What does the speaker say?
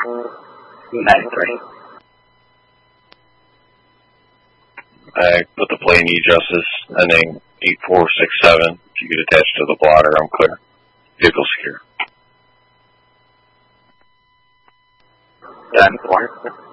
93. I put the plane E justice ending 8467. If you could attach to the blotter, I'm clear. Vehicle secure. Done.